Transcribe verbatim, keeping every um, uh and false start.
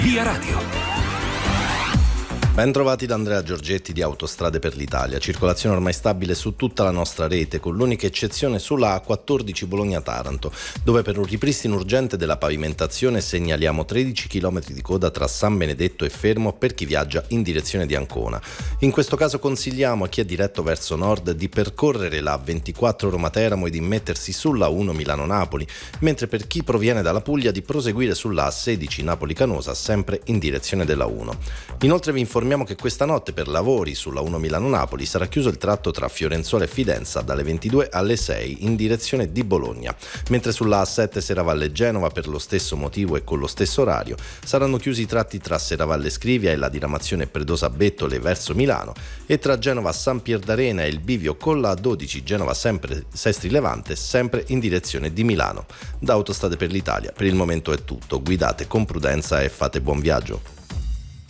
Via Radio. Ben trovati da Andrea Giorgetti di Autostrade per l'Italia. Circolazione ormai stabile su tutta la nostra rete, con l'unica eccezione sulla A quattordici Bologna-Taranto, dove per un ripristino urgente della pavimentazione segnaliamo tredici chilometri di coda tra San Benedetto e Fermo per chi viaggia in direzione di Ancona. In questo caso consigliamo a chi è diretto verso nord di percorrere la A ventiquattro Roma-Teramo e di mettersi sulla uno Milano-Napoli, mentre per chi proviene dalla Puglia di proseguire sulla A sedici Napoli-Canosa, sempre in direzione della uno. Inoltre vi informiamo che questa notte per lavori sulla uno Milano-Napoli sarà chiuso il tratto tra Fiorenzuola e Fidenza dalle ventidue alle sei in direzione di Bologna, mentre sulla A sette Serravalle-Genova per lo stesso motivo e con lo stesso orario saranno chiusi i tratti tra Serravalle Scrivia e la diramazione Predosa-Bettole verso Milano e tra Genova San Pierdarena e il bivio con la A dodici Genova sempre Sestri Levante sempre in direzione di Milano. Da Autostrade per l'Italia per il momento è tutto, guidate con prudenza e fate buon viaggio.